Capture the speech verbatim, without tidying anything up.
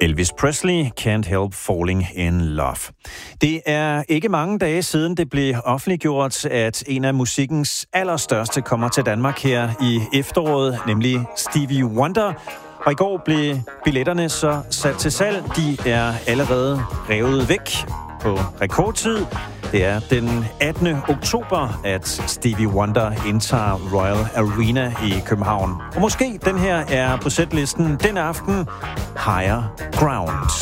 Elvis Presley, Can't Help Falling in Love. Det er ikke mange dage siden, det blev offentliggjort, at en af musikkens allerstørste kommer til Danmark her i efteråret, nemlig Stevie Wonder. Og i går blev billetterne så sat til salg. De er allerede revet væk på rekordtid. Det er den attende oktober, at Stevie Wonder indtager Royal Arena i København. Og måske den her er på sætlisten den aften, Higher Ground.